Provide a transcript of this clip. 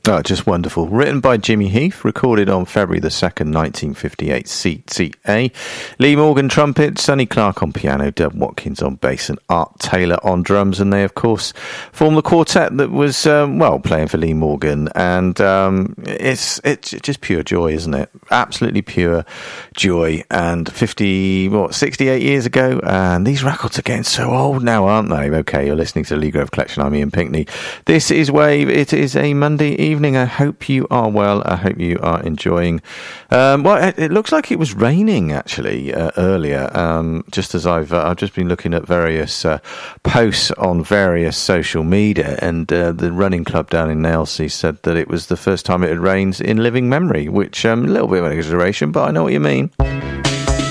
Oh, just wonderful. Written by Jimmy Heath, recorded on February the 2nd, 1958, CTA. Lee Morgan trumpet, Sonny Clark on piano, Dub Watkins on bass, and Art Taylor on drums. And they, of course, formed the quartet that was, playing for Lee Morgan. And it's just pure joy, isn't it? Absolutely pure joy. And 68 years ago, and these records are getting so old now, aren't they? Okay, you're listening to the Lee Grove Collection. I'm Ian Pinkney. This is Wave. It is a Monday evening. I hope you are well. I hope you are enjoying. It looks like it was raining actually earlier. Just as I've just been looking at various posts on various social media, and the running club down in Nailsea said that it was the first time it had rained in living memory, which a little bit of an exaggeration, but I know what you mean.